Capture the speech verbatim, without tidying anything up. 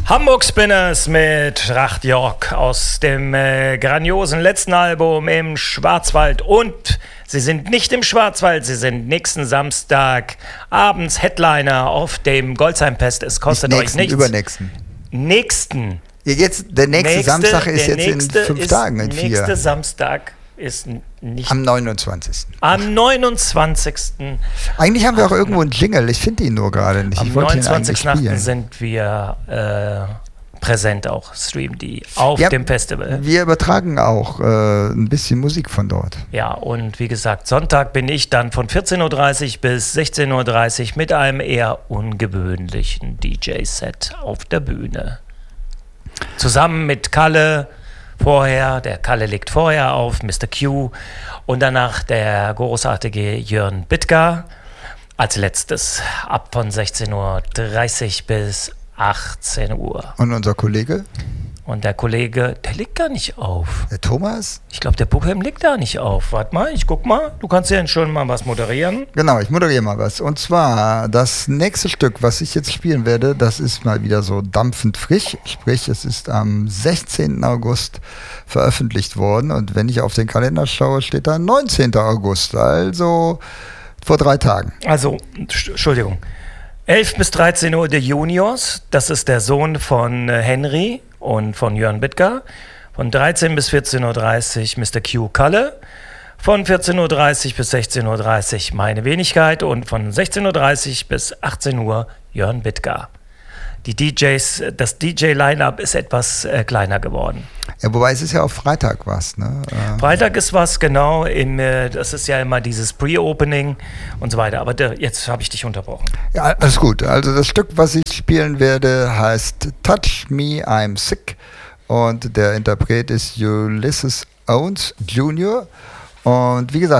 Hamburg Spinners mit Trachtjörg aus dem äh, grandiosen letzten Album im Schwarzwald. Und sie sind nicht im Schwarzwald, sie sind nächsten Samstag abends Headliner auf dem Goldsheim-Fest. Es kostet nicht euch nächsten, nichts. Übernächsten. Nächsten. Ja, jetzt, der nächste, nächste Samstag ist jetzt nächste in fünf ist, Tagen, in vier. Nächste Samstag ist nicht... Am neunundzwanzigsten Am neunundzwanzigsten Eigentlich haben wir auch irgendwo einen Jingle, ich finde ihn nur gerade nicht. Am ich wollte ihn eigentlich neunundzwanzigsten spielen. sind wir äh, präsent auch, streamen die auf ja, dem Festival. Wir übertragen auch äh, ein bisschen Musik von dort. Ja, und wie gesagt, Sonntag bin ich dann von vierzehn Uhr dreißig bis sechzehn Uhr dreißig mit einem eher ungewöhnlichen D J-Set auf der Bühne. Zusammen mit Kalle vorher, der Kalle legt vorher auf, Mister Q, und danach der großartige Jörn Bittger. Als letztes ab von sechzehn Uhr dreißig bis achtzehn Uhr. Und unser Kollege? Und der Kollege, der legt gar nicht auf. Der Thomas? Ich glaube, der Buchheim legt da nicht auf. Warte mal, ich guck mal. Du kannst ja schon mal was moderieren. Genau, ich moderiere mal was. Und zwar das nächste Stück, was ich jetzt spielen werde, das ist mal wieder so dampfend frisch. Sprich, es ist am sechzehnten August veröffentlicht worden. Und wenn ich auf den Kalender schaue, steht da neunzehnten August. Also vor drei Tagen. Also, Entschuldigung. elf bis dreizehn Uhr der Juniors. Das ist der Sohn von äh, Henry und von Jörn Bittger. Von dreizehn bis vierzehn Uhr dreißig Mister Q Kalle. Von vierzehn Uhr dreißig bis sechzehn Uhr dreißig meine Wenigkeit. Und von sechzehn Uhr dreißig bis achtzehn Uhr Jörn Bittger. Die D Js, das D J-Line-Up ist etwas äh, kleiner geworden. Ja, wobei es ist ja auch Freitag was, ne? Äh Freitag ist was, genau. Im, äh, das ist ja immer dieses Pre-Opening und so weiter. Aber der, jetzt habe ich dich unterbrochen. Ja, alles gut. Also das Stück, was ich spielen werde, heißt Touch Me, I'm Sick. Und der Interpret ist Ulysses Owens Junior Und wie gesagt,